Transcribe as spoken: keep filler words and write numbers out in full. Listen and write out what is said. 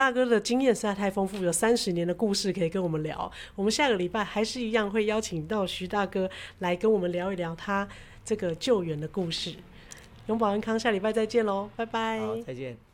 大哥的经验实在太丰富，有三十年的故事可以跟我们聊。我们下个礼拜还是一样会邀请到徐大哥来跟我们聊一聊他这个救援的故事。永保安康，下礼拜再见喽，拜拜。 好，再见。